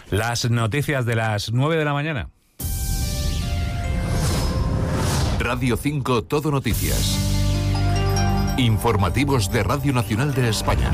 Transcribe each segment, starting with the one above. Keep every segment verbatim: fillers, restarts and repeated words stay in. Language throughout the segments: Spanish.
Las noticias de las nueve de la mañana. Radio cinco Todo Noticias. Informativos de Radio Nacional de España.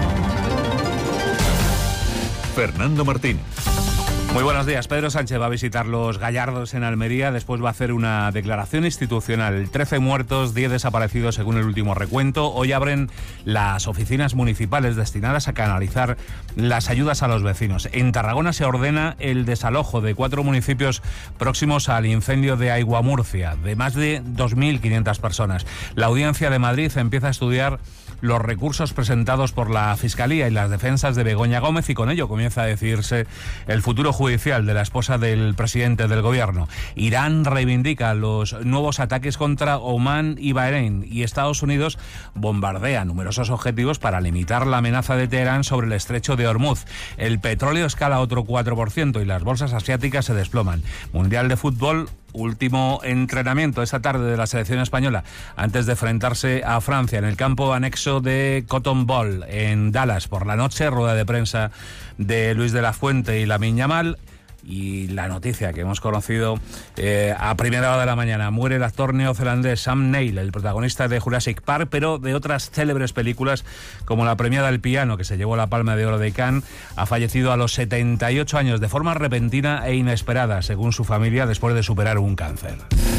Fernando Martín. Muy buenos días. Pedro Sánchez va a visitar los Gallardos en Almería. Después va a hacer una declaración institucional. trece muertos, diez desaparecidos según el último recuento. Hoy abren las oficinas municipales destinadas a canalizar las ayudas a los vecinos. En Tarragona se ordena el desalojo de cuatro municipios próximos al incendio de Aiguamurcia, de más de dos mil quinientas personas. La Audiencia de Madrid empieza a estudiar los recursos presentados por la Fiscalía y las defensas de Begoña Gómez, y con ello comienza a decidirse el futuro judicial de la esposa del presidente del gobierno. Irán reivindica los nuevos ataques contra Omán y Bahrein, y Estados Unidos bombardea numerosos objetivos para limitar la amenaza de Teherán sobre el estrecho de Hormuz. El petróleo escala otro cuatro por ciento y las bolsas asiáticas se desploman. Mundial de fútbol. Último entrenamiento esta tarde de la selección española antes de enfrentarse a Francia en el campo anexo de Cotton Bowl en Dallas. Por la noche, rueda de prensa de Luis de la Fuente y Lamine Yamal. Y la noticia que hemos conocido eh, a primera hora de la mañana: muere el actor neozelandés Sam Neill, el protagonista de Jurassic Park, pero de otras célebres películas como la premiada El Piano, que se llevó la Palma de Oro de Cannes. Ha fallecido a los setenta y ocho años de forma repentina e inesperada, según su familia, después de superar un cáncer.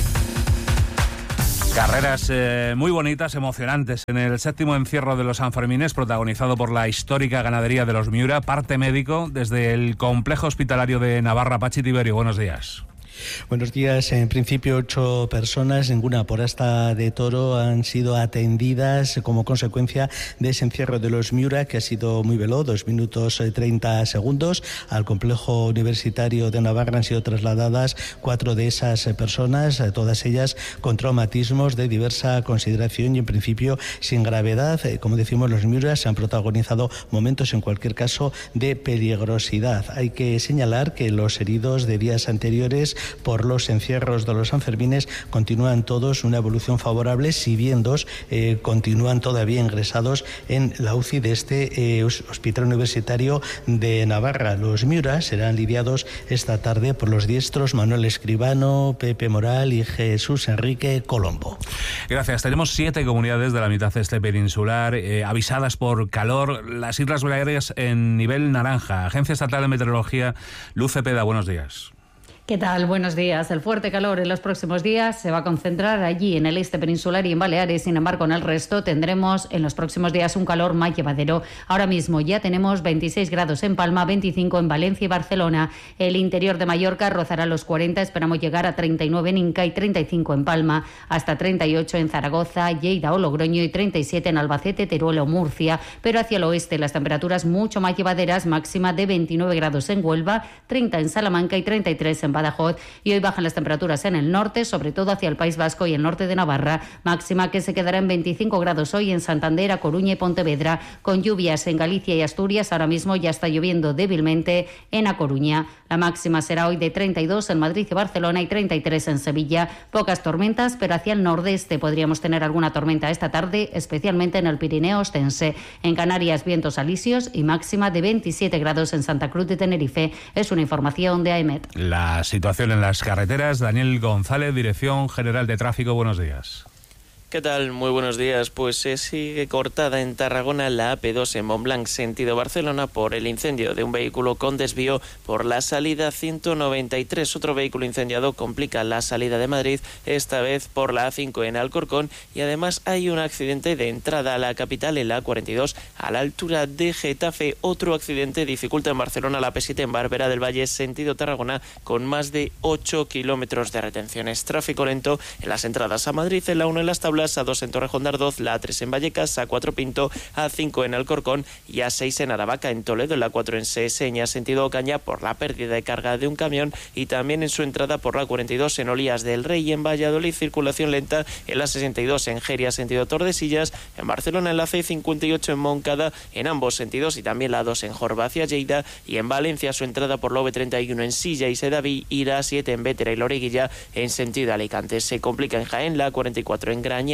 Carreras eh, muy bonitas, emocionantes en el séptimo encierro de los Sanfermines, protagonizado por la histórica ganadería de los Miura. Parte médico desde el complejo hospitalario de Navarra. Pachi Tiberio, buenos días. Buenos días. En principio, ocho personas, ninguna por asta de toro, han sido atendidas como consecuencia de ese encierro de los Miura, que ha sido muy veloz, dos minutos treinta segundos. Al complejo universitario de Navarra han sido trasladadas cuatro de esas personas, todas ellas con traumatismos de diversa consideración y en principio sin gravedad. Como decimos, los Miura se han protagonizado momentos, en cualquier caso, de peligrosidad. Hay que señalar que los heridos de días anteriores por los encierros de los Sanfermines continúan todos una evolución favorable, si bien dos eh, continúan todavía ingresados en la U C I de este eh, Hospital Universitario de Navarra. Los Miura serán lidiados esta tarde por los diestros Manuel Escribano, Pepe Moral y Jesús Enrique Colombo. Gracias. Tenemos siete comunidades de la mitad este peninsular eh, avisadas por calor. Las Islas Baleares en nivel naranja. Agencia Estatal de Meteorología, Luz Cepeda, buenos días. ¿Qué tal? Buenos días. El fuerte calor en los próximos días se va a concentrar allí en el este peninsular y en Baleares. Sin embargo, en el resto tendremos en los próximos días un calor más llevadero. Ahora mismo ya tenemos veintiséis grados en Palma, veinticinco en Valencia y Barcelona. El interior de Mallorca rozará los cuarenta. Esperamos llegar a treinta y nueve en Inca y treinta y cinco en Palma, hasta treinta y ocho en Zaragoza, Lleida o Logroño y treinta y siete en Albacete, Teruel o Murcia. Pero hacia el oeste las temperaturas mucho más llevaderas, máxima de veintinueve grados en Huelva, treinta en Salamanca y treinta y tres en Badajoz, y hoy bajan las temperaturas en el norte, sobre todo hacia el País Vasco y el norte de Navarra, máxima que se quedará en veinticinco grados hoy en Santander, A Coruña y Pontevedra, con lluvias en Galicia y Asturias. Ahora mismo ya está lloviendo débilmente en A Coruña. La máxima será hoy de treinta y dos en Madrid y Barcelona y treinta y tres en Sevilla. Pocas tormentas, pero hacia el nordeste podríamos tener alguna tormenta esta tarde, especialmente en el Pirineo ostense. En Canarias, vientos alisios y máxima de veintisiete grados en Santa Cruz de Tenerife. Es una información de AEMET. La situación en las carreteras. Daniel González, Dirección General de Tráfico, buenos días. ¿Qué tal? Muy buenos días. Pues se sigue cortada en Tarragona la A P dos en Montblanc, sentido Barcelona, por el incendio de un vehículo con desvío por la salida ciento noventa y tres. Otro vehículo incendiado complica la salida de Madrid, esta vez por la A cinco en Alcorcón, y además hay un accidente de entrada a la capital en la A cuarenta y dos a la altura de Getafe. Otro accidente dificulta en Barcelona la A P siete en Barberá del Valle, sentido Tarragona, con más de ocho kilómetros de retenciones. Tráfico lento en las entradas a Madrid, en la uno en Las Tablas, A dos en Torrejón de Ardoz, la A tres en Vallecas, A cuatro Pinto, A cinco en Alcorcón y A seis en Aravaca. En Toledo, la cuatro en Seseña, sentido Ocaña, por la pérdida de carga de un camión, y también en su entrada por la cuarenta y dos en Olías del Rey. Y en Valladolid, circulación lenta en la sesenta y dos en Geria, sentido Tordesillas. En Barcelona, en la C cincuenta y ocho en Moncada, en ambos sentidos, y también la dos en Jorba hacia Lleida. Y en Valencia, su entrada por la V treinta y uno en Silla y Sedaví, y la A siete en Bétera y Loriguilla en sentido Alicante. Se complica en Jaén, la cuarenta y cuatro en Graña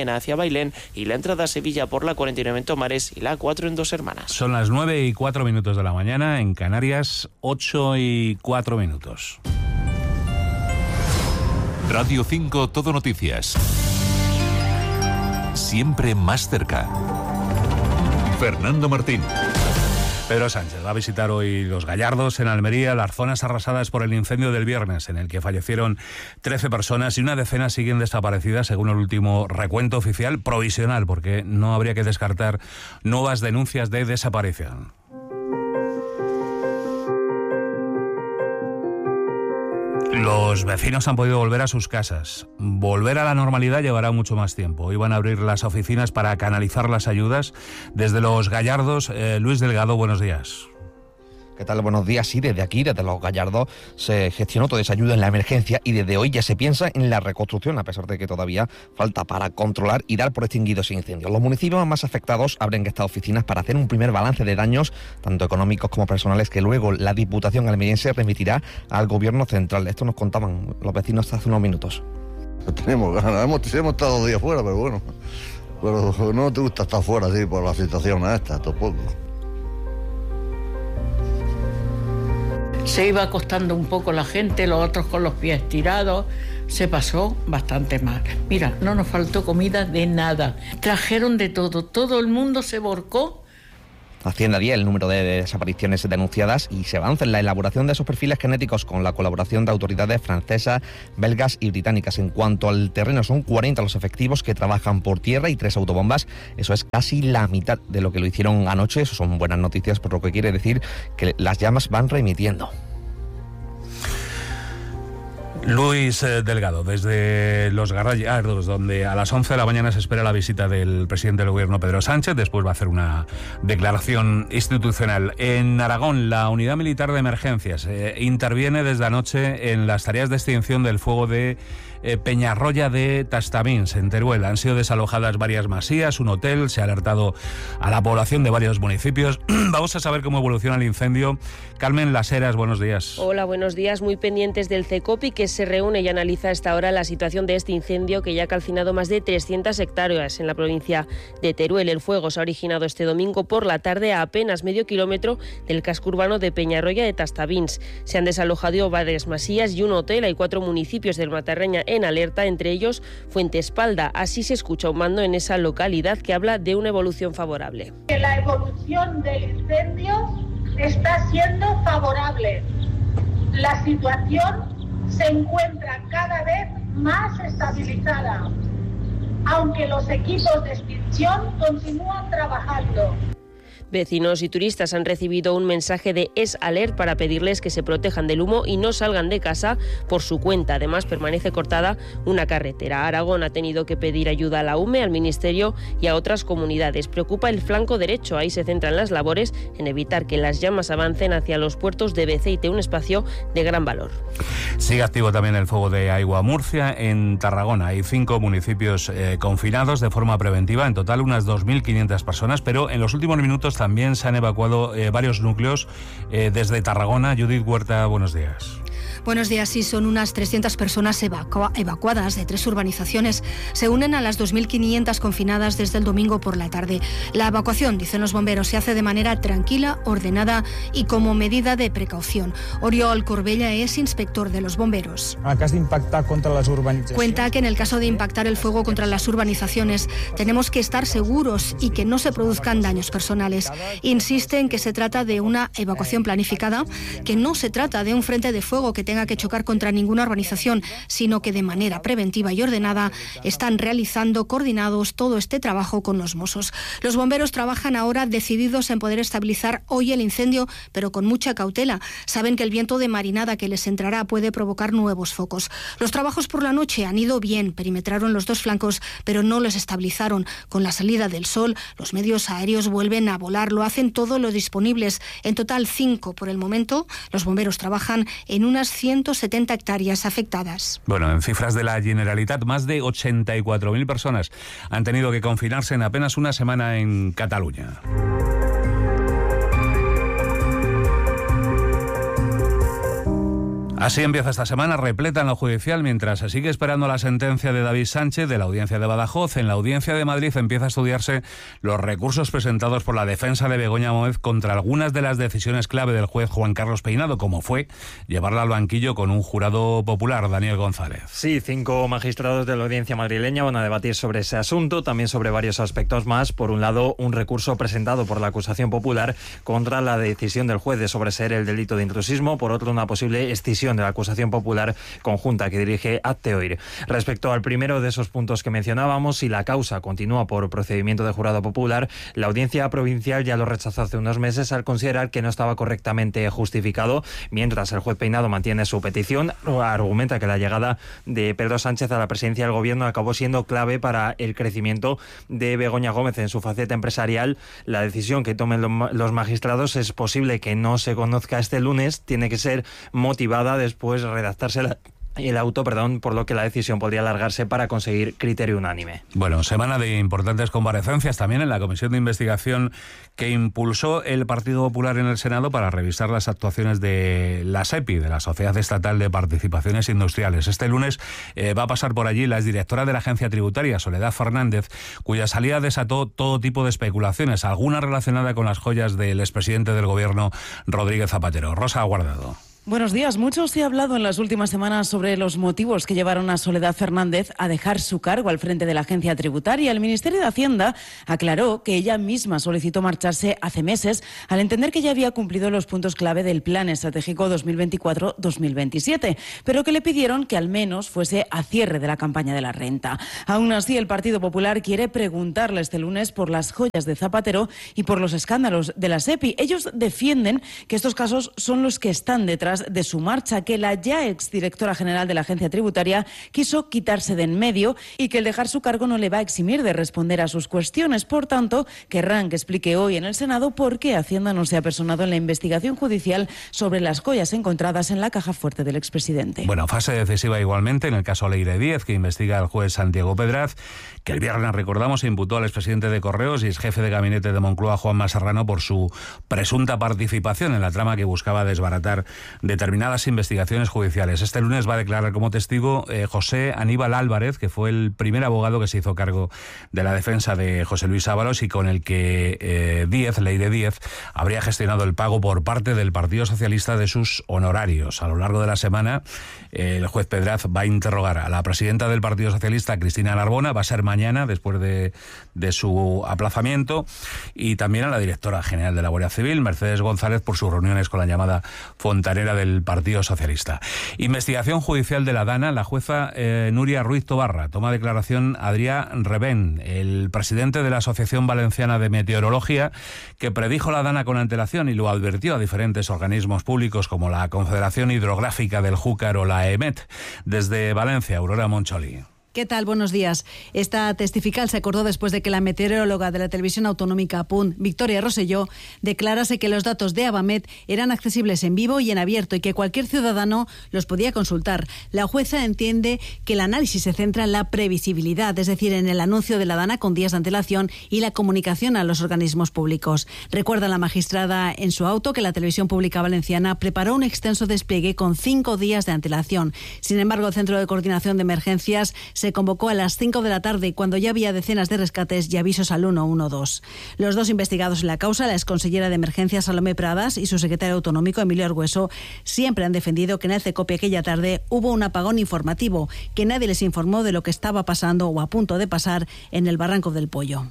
Miena hacia Bailén y la entrada a Sevilla por la cuarenta y nueve en Tomares y la A cuatro en Dos Hermanas. Son las nueve y cuatro minutos de la mañana, en Canarias ocho y cuatro minutos. Radio cinco Todo Noticias. Siempre más cerca. Fernando Martín. Pedro Sánchez va a visitar hoy Los Gallardos, en Almería, las zonas arrasadas por el incendio del viernes, en el que fallecieron trece personas y una decena siguen desaparecidas, según el último recuento oficial provisional, porque no habría que descartar nuevas denuncias de desaparición. Los vecinos han podido volver a sus casas. Volver a la normalidad llevará mucho más tiempo. Hoy van a abrir las oficinas para canalizar las ayudas. Desde Los Gallardos, eh, Luis Delgado, buenos días. ¿Qué tal? Buenos días. Sí, desde aquí, desde Los Gallardos, se gestionó toda esa ayuda en la emergencia y desde hoy ya se piensa en la reconstrucción, a pesar de que todavía falta para controlar y dar por extinguido ese incendio. Los municipios más afectados abren estas oficinas para hacer un primer balance de daños, tanto económicos como personales, que luego la Diputación almeriense remitirá al Gobierno central. Esto nos contaban los vecinos hace unos minutos. Tenemos ganas, hemos, hemos estado dos días fuera, pero bueno, pero no te gusta estar fuera así por la situación esta, tampoco. Se iba acostando un poco la gente, los otros con los pies tirados. Se pasó bastante mal. Mira, no nos faltó comida de nada. Trajeron de todo, todo el mundo se volcó. Asciende a diez el número de desapariciones denunciadas y se avanza en la elaboración de esos perfiles genéticos con la colaboración de autoridades francesas, belgas y británicas. En cuanto al terreno, son cuarenta los efectivos que trabajan por tierra y tres autobombas. Eso es casi la mitad de lo que lo hicieron anoche. Eso son buenas noticias, por lo que quiere decir que las llamas van remitiendo. Luis eh, Delgado, desde Los Gallardos, donde a las once de la mañana se espera la visita del presidente del Gobierno, Pedro Sánchez. Después va a hacer una declaración institucional. En Aragón, la Unidad Militar de Emergencias eh, interviene desde anoche en las tareas de extinción del fuego de eh, Peñarroya de Tastamins, en Teruel. Han sido desalojadas varias masías, un hotel, se ha alertado a la población de varios municipios. Vamos a saber cómo evoluciona el incendio. Carmen Las Heras, buenos días. Hola, buenos días. Muy pendientes del CECOPI, que se reúne y analiza a esta hora la situación de este incendio que ya ha calcinado más de trescientas hectáreas en la provincia de Teruel. El fuego se ha originado este domingo por la tarde a apenas medio kilómetro del casco urbano de Peñarroya de Tastamins. Se han desalojado varias masías y un hotel. Hay cuatro municipios del Matarreña en alerta, entre ellos Fuentespalda. Así se escucha un mando en esa localidad que habla de una evolución favorable. La evolución del incendio está siendo favorable. La situación se encuentra cada vez más estabilizada, aunque los equipos de extinción continúan trabajando. Vecinos y turistas han recibido un mensaje de Es Alert para pedirles que se protejan del humo y no salgan de casa por su cuenta. Además, permanece cortada una carretera. Aragón ha tenido que pedir ayuda a la U M E, al Ministerio y a otras comunidades. Preocupa el flanco derecho. Ahí se centran las labores en evitar que las llamas avancen hacia los puertos de Beceite, un espacio de gran valor. Sigue activo también el fuego de Aigua Murcia. En Tarragona hay cinco municipios eh, confinados de forma preventiva. En total unas dos mil quinientas personas, pero en los últimos minutos también se han evacuado eh, varios núcleos eh, desde Tarragona. Judith Huerta, buenos días. Buenos días. Sí, son unas trescientas personas evacua- evacuadas de tres urbanizaciones. Se unen a las dos mil quinientas confinadas desde el domingo por la tarde. La evacuación, dicen los bomberos, se hace de manera tranquila, ordenada y como medida de precaución. Oriol Corbella es inspector de los bomberos. En el caso de impactar contra las urbanizaciones. Cuenta que en el caso de impactar el fuego contra las urbanizaciones tenemos que estar seguros y que no se produzcan daños personales. Insiste en que se trata de una evacuación planificada, que no se trata de un frente de fuego que tenga que chocar contra ninguna urbanización, sino que de manera preventiva y ordenada están realizando coordinados todo este trabajo con los Mossos. Los bomberos trabajan ahora decididos en poder estabilizar hoy el incendio, pero con mucha cautela. Saben que el viento de marinada que les entrará puede provocar nuevos focos. Los trabajos por la noche han ido bien, perimetraron los dos flancos, pero no los estabilizaron. Con la salida del sol, los medios aéreos vuelven a volar, lo hacen todo lo disponibles. En total, cinco por el momento. Los bomberos trabajan en unas ciento setenta hectáreas afectadas. Bueno, en cifras de la Generalitat, más de ochenta y cuatro mil personas han tenido que confinarse en apenas una semana en Cataluña. Así empieza esta semana repleta en lo judicial mientras se sigue esperando la sentencia de David Sánchez de la audiencia de Badajoz. En la audiencia de Madrid empieza a estudiarse los recursos presentados por la defensa de Begoña Gómez contra algunas de las decisiones clave del juez Juan Carlos Peinado, como fue llevarla al banquillo con un jurado popular. Daniel González. Sí, cinco magistrados de la audiencia madrileña van a debatir sobre ese asunto, también sobre varios aspectos más. Por un lado, un recurso presentado por la acusación popular contra la decisión del juez de sobreseer el delito de intrusismo. Por otro, una posible escisión de la acusación popular conjunta que dirige Hazte Oír. Respecto al primero de esos puntos que mencionábamos, si la causa continúa por procedimiento de jurado popular, la audiencia provincial ya lo rechazó hace unos meses al considerar que no estaba correctamente justificado. Mientras el juez Peinado mantiene su petición, argumenta que la llegada de Pedro Sánchez a la presidencia del gobierno acabó siendo clave para el crecimiento de Begoña Gómez en su faceta empresarial. La decisión que tomen los magistrados es posible que no se conozca este lunes, tiene que ser motivada después redactarse la, el auto, perdón, por lo que la decisión podría alargarse para conseguir criterio unánime. Bueno, semana de importantes comparecencias también en la comisión de investigación que impulsó el Partido Popular en el Senado para revisar las actuaciones de la SEPI, de la Sociedad Estatal de Participaciones Industriales. Este lunes eh, va a pasar por allí la exdirectora de la Agencia Tributaria, Soledad Fernández, cuya salida desató todo tipo de especulaciones, alguna relacionada con las joyas del expresidente del Gobierno, Rodríguez Zapatero. Rosa Guardado. Buenos días. Mucho se ha hablado en las últimas semanas sobre los motivos que llevaron a Soledad Fernández a dejar su cargo al frente de la agencia tributaria. El Ministerio de Hacienda aclaró que ella misma solicitó marcharse hace meses al entender que ya había cumplido los puntos clave del Plan Estratégico dos mil veinticuatro dos mil veintisiete, pero que le pidieron que al menos fuese a cierre de la campaña de la renta. Aún así, el Partido Popular quiere preguntarle este lunes por las joyas de Zapatero y por los escándalos de la SEPI. Ellos defienden que estos casos son los que están detrás de su marcha, que la ya exdirectora general de la agencia tributaria quiso quitarse de en medio y que el dejar su cargo no le va a eximir de responder a sus cuestiones. Por tanto, querrán que explique hoy en el Senado por qué Hacienda no se ha personado en la investigación judicial sobre las joyas encontradas en la caja fuerte del expresidente. Bueno, fase decisiva igualmente en el caso Leire Díez, que investiga el juez Santiago Pedraz, que el viernes, recordamos, se imputó al expresidente de Correos y ex jefe de gabinete de Moncloa, Juanma Serrano, por su presunta participación en la trama que buscaba desbaratar determinadas investigaciones judiciales. Este lunes va a declarar como testigo eh, José Aníbal Álvarez, que fue el primer abogado que se hizo cargo de la defensa de José Luis Ábalos y con el que eh, Díez, Leire Díez, habría gestionado el pago por parte del Partido Socialista de sus honorarios. A lo largo de la semana, eh, el juez Pedraz va a interrogar a la presidenta del Partido Socialista, Cristina Narbona, va a ser mañana, después de, de su aplazamiento, y también a la directora general de la Guardia Civil, Mercedes González, por sus reuniones con la llamada fontanera del Partido Socialista. Investigación judicial de la DANA. La jueza eh, Nuria Ruiz Tobarra toma declaración Adrián Rebén, el presidente de la Asociación Valenciana de Meteorología, que predijo la DANA con antelación y lo advirtió a diferentes organismos públicos como la Confederación Hidrográfica del Júcar o la EMET. Desde Valencia, Aurora Moncholi. ¿Qué tal? Buenos días. Esta testifical se acordó después de que la meteoróloga de la televisión autonómica P U N, Victoria Rosselló, declarase que los datos de Avamet eran accesibles en vivo y en abierto y que cualquier ciudadano los podía consultar. La jueza entiende que el análisis se centra en la previsibilidad, es decir, en el anuncio de la DANA con días de antelación y la comunicación a los organismos públicos. Recuerda la magistrada en su auto que la televisión pública valenciana preparó un extenso despliegue con cinco días de antelación. Sin embargo, el Centro de Coordinación de Emergencias se convocó a las cinco de la tarde cuando ya había decenas de rescates y avisos al uno uno dos. Los dos investigados en la causa, la exconsellera de Emergencias Salomé Pradas y su secretario autonómico Emilio Argüeso, siempre han defendido que en el CECOPI aquella tarde hubo un apagón informativo, que nadie les informó de lo que estaba pasando o a punto de pasar en el Barranco del Pollo.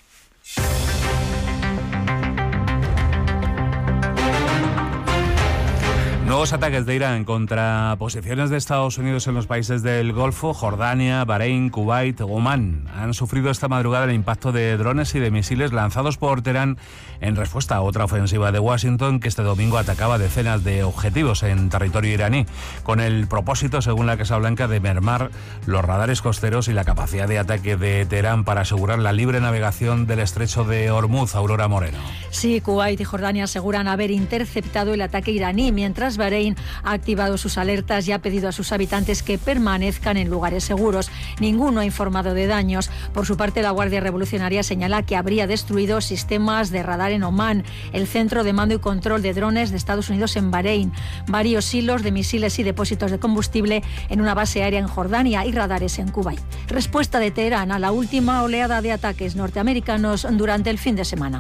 Nuevos ataques de Irán contra posiciones de Estados Unidos en los países del Golfo, Jordania, Bahrein, Kuwait, Omán, han sufrido esta madrugada el impacto de drones y de misiles lanzados por Teherán en respuesta a otra ofensiva de Washington que este domingo atacaba decenas de objetivos en territorio iraní, con el propósito, según la Casa Blanca, de mermar los radares costeros y la capacidad de ataque de Teherán para asegurar la libre navegación del estrecho de Hormuz. Aurora Moreno. Sí, Kuwait y Jordania aseguran haber interceptado el ataque iraní, mientras Bahrein Bahrein ha activado sus alertas y ha pedido a sus habitantes que permanezcan en lugares seguros. Ninguno ha informado de daños. Por su parte, la Guardia Revolucionaria señala que habría destruido sistemas de radar en Omán, el centro de mando y control de drones de Estados Unidos en Bahrein, varios silos de misiles y depósitos de combustible en una base aérea en Jordania y radares en Kuwait. Respuesta de Teherán a la última oleada de ataques norteamericanos durante el fin de semana.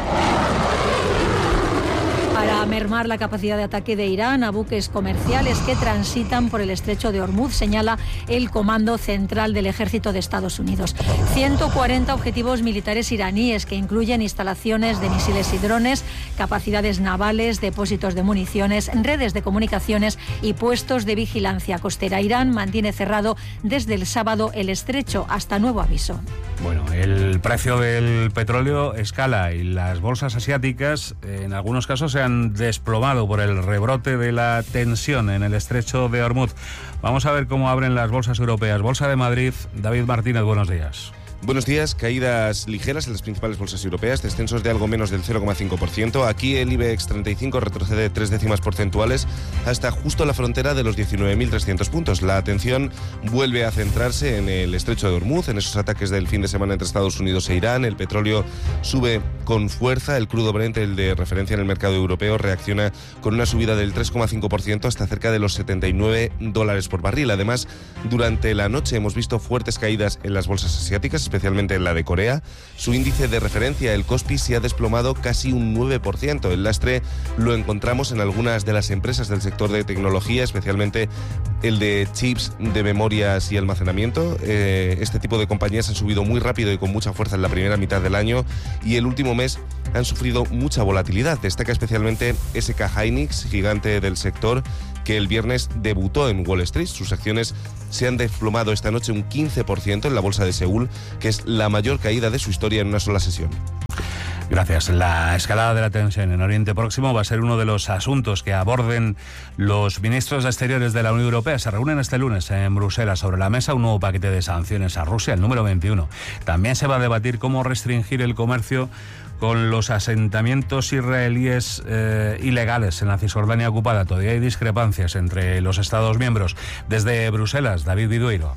Para mermar la capacidad de ataque de Irán a buques comerciales que transitan por el estrecho de Hormuz, señala el Comando Central del Ejército de Estados Unidos. ciento cuarenta objetivos militares iraníes que incluyen instalaciones de misiles y drones, capacidades navales, depósitos de municiones, redes de comunicaciones y puestos de vigilancia costera. Irán mantiene cerrado desde el sábado el estrecho hasta nuevo aviso. Bueno, el precio del petróleo escala y las bolsas asiáticas en algunos casos se han desplomado por el rebrote de la tensión en el estrecho de Hormuz. Vamos a ver cómo abren las bolsas europeas. Bolsa de Madrid, David Martínez, buenos días. Buenos días. Caídas ligeras en las principales bolsas europeas, descensos de algo menos del cero coma cinco por ciento. Aquí el IBEX treinta y cinco retrocede tres décimas porcentuales hasta justo la frontera de los diecinueve mil trescientos puntos. La atención vuelve a centrarse en el estrecho de Hormuz, en esos ataques del fin de semana entre Estados Unidos e Irán. El petróleo sube con fuerza. El crudo Brent, el de referencia en el mercado europeo, reacciona con una subida del tres coma cinco por ciento hasta cerca de los setenta y nueve dólares por barril. Además, durante la noche hemos visto fuertes caídas en las bolsas asiáticas, especialmente en la de Corea. Su índice de referencia, el Kospi, se ha desplomado casi un nueve por ciento. El lastre lo encontramos en algunas de las empresas del sector de tecnología, especialmente el de chips de memorias y almacenamiento. Eh, este tipo de compañías han subido muy rápido y con mucha fuerza en la primera mitad del año, y el último mes han sufrido mucha volatilidad. Destaca especialmente S K Hynix, gigante del sector, que el viernes debutó en Wall Street. Sus acciones se han desplomado esta noche un quince por ciento en la bolsa de Seúl, que es la mayor caída de su historia en una sola sesión. Gracias. La escalada de la tensión en Oriente Próximo va a ser uno de los asuntos que aborden los ministros de Exteriores de la Unión Europea. Se reúnen este lunes en Bruselas. Sobre la mesa un nuevo paquete de sanciones a Rusia, el número veintiuno. También se va a debatir cómo restringir el comercio con los asentamientos israelíes eh, ilegales en la Cisjordania ocupada. Todavía hay discrepancias entre los Estados miembros. Desde Bruselas, David Vidueiro.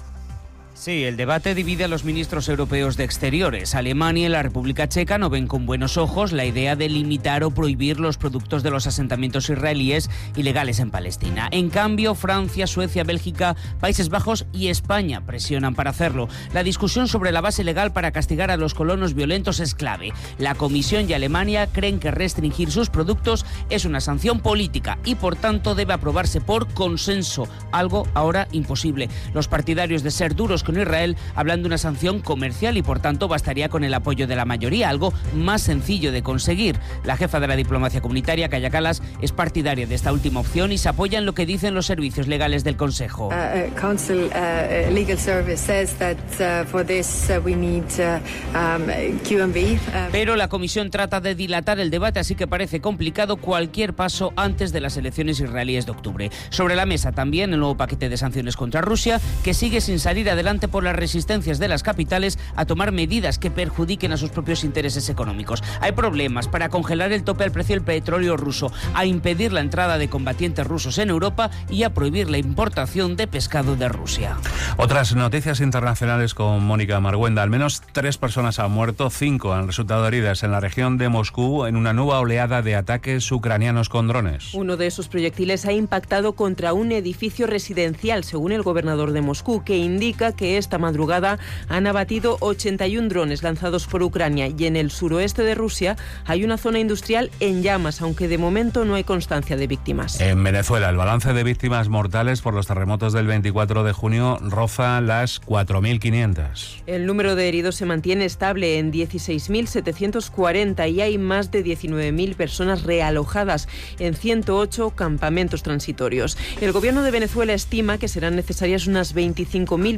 Sí, el debate divide a los ministros europeos de Exteriores. Alemania y la República Checa no ven con buenos ojos la idea de limitar o prohibir los productos de los asentamientos israelíes ilegales en Palestina. En cambio, Francia, Suecia, Bélgica, Países Bajos y España presionan para hacerlo. La discusión sobre la base legal para castigar a los colonos violentos es clave. La Comisión y Alemania creen que restringir sus productos es una sanción política y, por tanto, debe aprobarse por consenso, algo ahora imposible. Los partidarios de ser duros con Israel hablan de una sanción comercial y, por tanto, bastaría con el apoyo de la mayoría, algo más sencillo de conseguir. La jefa de la diplomacia comunitaria, Kaja Kallas, es partidaria de esta última opción y se apoya en lo que dicen los servicios legales del Consejo. Uh, Council uh, Legal Service says that uh, for this uh, we need uh, um, Q and B. Uh... Pero la Comisión trata de dilatar el debate, así que parece complicado cualquier paso antes de las elecciones israelíes de octubre. Sobre la mesa también el nuevo paquete de sanciones contra Rusia, que sigue sin salir adelante por las resistencias de las capitales a tomar medidas que perjudiquen a sus propios intereses económicos. Hay problemas para congelar el tope al precio del petróleo ruso, a impedir la entrada de combatientes rusos en Europa y a prohibir la importación de pescado de Rusia. Otras noticias internacionales con Mónica Marguenda. Al menos tres personas han muerto, cinco han resultado heridas en la región de Moscú en una nueva oleada de ataques ucranianos con drones. Uno de esos proyectiles ha impactado contra un edificio residencial, según el gobernador de Moscú, que indica que esta madrugada han abatido ochenta y uno drones lanzados por Ucrania, y en el suroeste de Rusia hay una zona industrial en llamas, aunque de momento no hay constancia de víctimas. En Venezuela, el balance de víctimas mortales por los terremotos del veinticuatro de junio roza las cuatro mil quinientas. El número de heridos se mantiene estable en dieciséis mil setecientos cuarenta y hay más de diecinueve mil personas realojadas en ciento ocho campamentos transitorios. El gobierno de Venezuela estima que serán necesarias unas veinticinco mil viviendas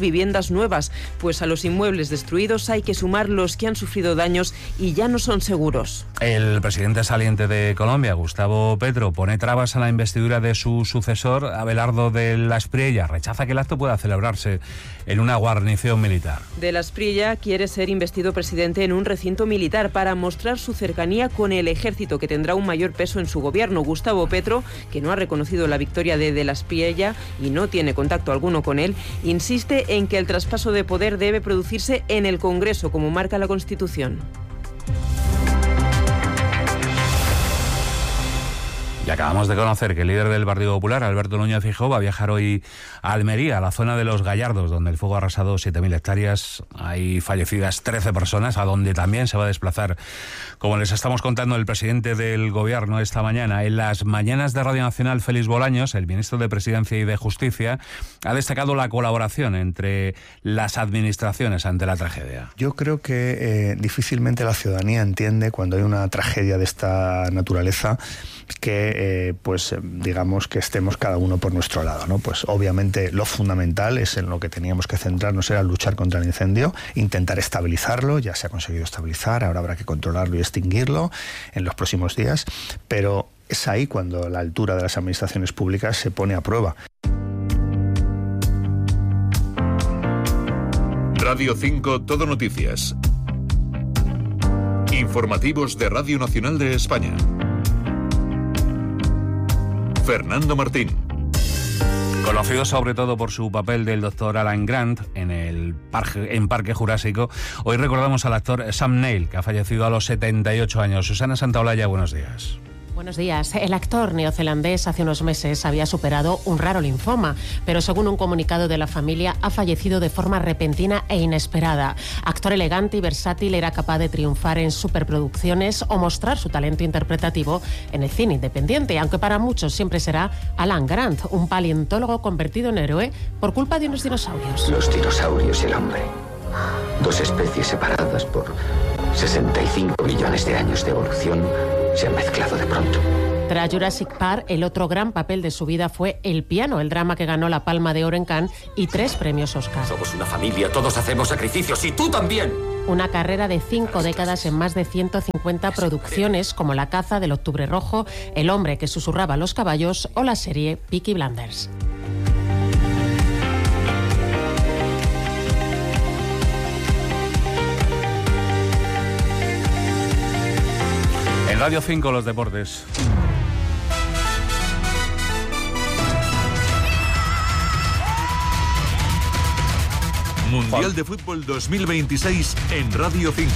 viviendas nuevas, pues a los inmuebles destruidos hay que sumar los que han sufrido daños y ya no son seguros. El presidente saliente de Colombia, Gustavo Petro, pone trabas a la investidura de su sucesor, Abelardo de la Espriella. Rechaza que el acto pueda celebrarse en una guarnición militar. De la Espriella quiere ser investido presidente en un recinto militar para mostrar su cercanía con el ejército, que tendrá un mayor peso en su gobierno. Gustavo Petro, que no ha reconocido la victoria de de la Espriella y no tiene contacto alguno con él, insiste en que el traspaso de poder debe producirse en el Congreso, como marca la Constitución. Y acabamos de conocer que el líder del Partido Popular, Alberto Núñez Feijóo, va a viajar hoy a Almería, a la zona de Los Gallardos, donde el fuego ha arrasado siete mil hectáreas. Hay fallecidas trece personas, a donde también se va a desplazar, como les estamos contando, el presidente del Gobierno esta mañana. En las mañanas de Radio Nacional, Félix Bolaños, el ministro de Presidencia y de Justicia, ha destacado la colaboración entre las administraciones ante la tragedia. Yo creo que eh, difícilmente la ciudadanía entiende, cuando hay una tragedia de esta naturaleza, que eh, pues digamos que estemos cada uno por nuestro lado, ¿no? Pues obviamente lo fundamental es en lo que teníamos que centrarnos, era luchar contra el incendio, intentar estabilizarlo. Ya se ha conseguido estabilizar, ahora habrá que controlarlo y extinguirlo en los próximos días, pero es ahí cuando la altura de las administraciones públicas se pone a prueba. Radio cinco Todo Noticias. Informativos de Radio Nacional de España. Fernando Martín. Conocido sobre todo por su papel del doctor Alan Grant en el parque, en Parque Jurásico, hoy recordamos al actor Sam Neill, que ha fallecido a los setenta y ocho años. Susana Santaolalla, buenos días. Buenos días. El actor neozelandés hace unos meses había superado un raro linfoma, pero según un comunicado de la familia ha fallecido de forma repentina e inesperada. Actor elegante y versátil, era capaz de triunfar en superproducciones o mostrar su talento interpretativo en el cine independiente, aunque para muchos siempre será Alan Grant, un paleontólogo convertido en héroe por culpa de unos dinosaurios. Los dinosaurios y el hombre. Dos especies separadas por sesenta y cinco millones de años de evolución se han mezclado de pronto. Tras Jurassic Park, el otro gran papel de su vida fue El piano, el drama que ganó la Palma de Oro en Cannes y tres premios Oscar. Somos una familia, todos hacemos sacrificios y tú también. Una carrera de cinco décadas en más de ciento cincuenta producciones, como La caza del Octubre Rojo, El hombre que susurraba a los caballos o la serie Peaky Blinders. Radio cinco, los deportes. Mundial de Fútbol dos mil veintiséis en Radio cinco.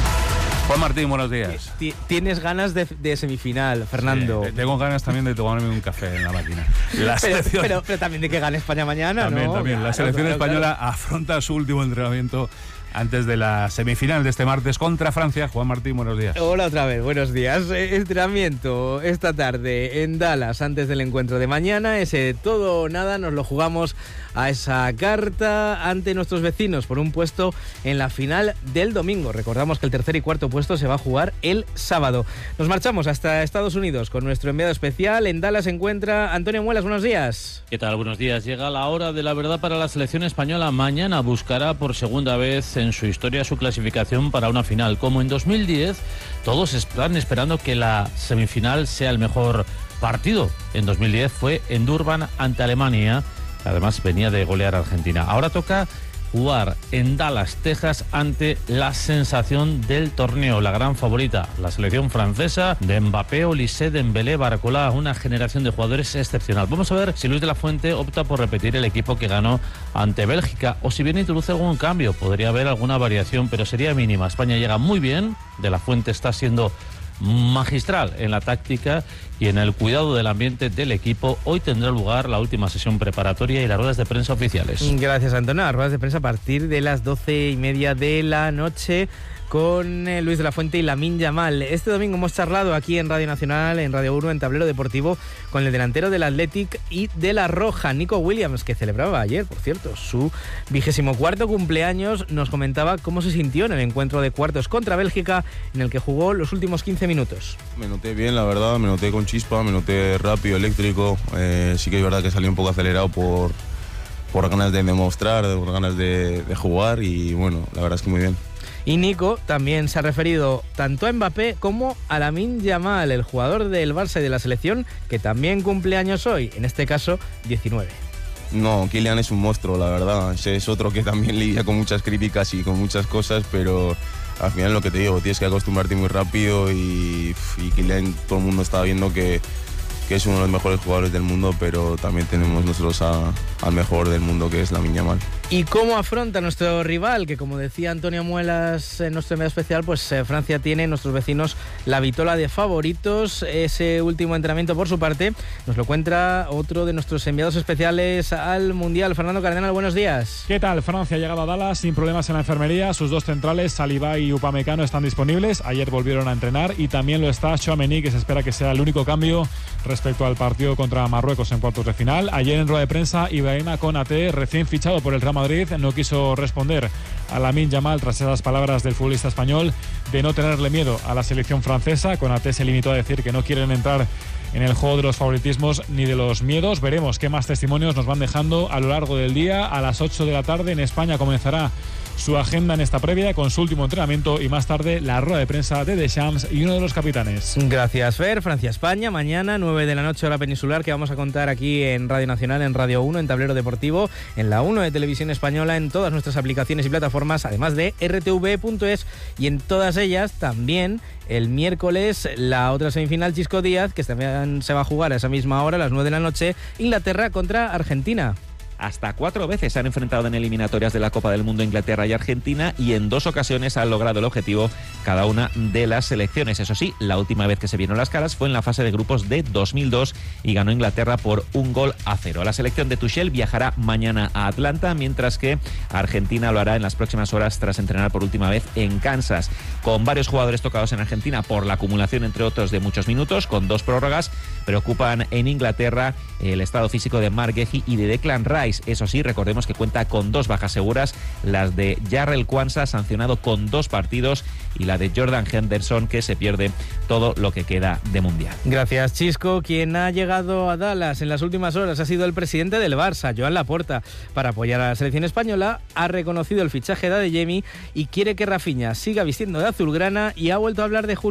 Juan Martín, buenos días. Tienes ganas de, de semifinal, Fernando. Sí, tengo ganas también de tomarme un café en la máquina. La pero, selección... pero, pero también de que gane España mañana, también, ¿no? También, La selección claro, española claro. afronta su último entrenamiento antes de la semifinal de este martes contra Francia. Juan Martín, buenos días. Hola otra vez, buenos días. Entrenamiento esta tarde en Dallas antes del encuentro de mañana. Ese todo o nada nos lo jugamos a esa carta ante nuestros vecinos por un puesto en la final del domingo. Recordamos que el tercer y cuarto puesto se va a jugar el sábado. Nos marchamos hasta Estados Unidos con nuestro enviado especial. En Dallas se encuentra Antonio Muelas. Buenos días. ¿Qué tal? Buenos días. Llega la hora de la verdad para la selección española. Mañana buscará por segunda vez en su historia su clasificación para una final. Como en dos mil diez, todos están esperando que la semifinal sea el mejor partido. En dos mil diez fue en Durban ante Alemania. Además venía de golear a Argentina. Ahora toca jugar en Dallas, Texas, ante la sensación del torneo, la gran favorita, la selección francesa de Mbappé, Olise, Dembélé, Barcola, una generación de jugadores excepcional. Vamos a ver si Luis de la Fuente opta por repetir el equipo que ganó ante Bélgica o si bien introduce algún cambio. Podría haber alguna variación, pero sería mínima. España llega muy bien, de la Fuente está siendo magistral en la táctica y en el cuidado del ambiente del equipo. Hoy tendrá lugar la última sesión preparatoria y las ruedas de prensa oficiales. Gracias, Antonio. Las ruedas de prensa a partir de las doce y media de la noche con eh, Luis de la Fuente y Lamine Yamal. Este domingo hemos charlado aquí en Radio Nacional, en Radio uno, en Tablero Deportivo, con el delantero del Athletic y de La Roja, Nico Williams, que celebraba ayer, por cierto, su vigésimo cuarto cumpleaños. Nos comentaba cómo se sintió en el encuentro de cuartos contra Bélgica, en el que jugó los últimos quince minutos. Me noté bien, la verdad, me noté con chispa, me noté rápido, eléctrico. Eh, sí que es verdad que salí un poco acelerado por... por ganas de demostrar, por ganas de, de jugar y bueno, la verdad es que muy bien. Y Nico también se ha referido tanto a Mbappé como a Lamine Yamal, el jugador del Barça y de la selección, que también cumple años hoy, en este caso diecinueve. No, Kylian es un monstruo, la verdad. Es otro que también lidia con muchas críticas y con muchas cosas, pero al final lo que te digo, tienes que acostumbrarte muy rápido y, y Kylian, todo el mundo está viendo que, que es uno de los mejores jugadores del mundo, pero también tenemos nosotros a, al mejor del mundo, que es Lamine Yamal. ¿Y cómo afronta nuestro rival? Que como decía Antonio Muelas en nuestro medio especial, pues eh, Francia tiene, nuestros vecinos, la vitola de favoritos. Ese último entrenamiento, por su parte, nos lo cuenta otro de nuestros enviados especiales al Mundial. Fernando Cardenal, buenos días. ¿Qué tal? Francia ha llegado a Dallas sin problemas en la enfermería. Sus dos centrales, Saliba y Upamecano, están disponibles. Ayer volvieron a entrenar y también lo está Tchouaméni, que se espera que sea el único cambio respecto al partido contra Marruecos en cuartos de final. Ayer en rueda de prensa, Ibrahima Konaté, recién fichado por el Real Madrid, no quiso responder a Lamine Yamal tras esas palabras del futbolista español de no tenerle miedo a la selección francesa. Konaté se limitó a decir que no quieren entrar en el juego de los favoritismos ni de los miedos. Veremos qué más testimonios nos van dejando a lo largo del día. A las ocho de la tarde en España comenzará su agenda en esta previa con su último entrenamiento y más tarde la rueda de prensa de Deschamps y uno de los capitanes. Gracias, Fer. Francia-España, mañana nueve de la noche hora peninsular, que vamos a contar aquí en Radio Nacional, en Radio uno, en Tablero Deportivo, en la uno de Televisión Española, en todas nuestras aplicaciones y plataformas, además de R T V punto es, y en todas ellas también el miércoles la otra semifinal, Chisco Díaz, que también se va a jugar a esa misma hora, a las nueve de la noche, Inglaterra contra Argentina. Hasta cuatro veces se han enfrentado en eliminatorias de la Copa del Mundo Inglaterra y Argentina, y en dos ocasiones han logrado el objetivo cada una de las selecciones. Eso sí, la última vez que se vieron las caras fue en la fase de grupos de dos mil dos y ganó Inglaterra por un gol a cero. La selección de Tuchel viajará mañana a Atlanta, mientras que Argentina lo hará en las próximas horas tras entrenar por última vez en Kansas. Con varios jugadores tocados en Argentina por la acumulación, entre otros, de muchos minutos, con dos prórrogas, preocupan en Inglaterra el estado físico de Marc Guehi y de Declan Rice. Eso sí, recordemos que cuenta con dos bajas seguras, las de Jarrell Quansah, sancionado con dos partidos, y la de Jordan Henderson, que se pierde todo lo que queda de Mundial. Gracias, Chisco. Quien ha llegado a Dallas en las últimas horas ha sido el presidente del Barça, Joan Laporta, para apoyar a la selección española. Ha reconocido el fichaje de Adeyemi y quiere que Rafinha siga vistiendo de azulgrana, y ha vuelto a hablar de Julio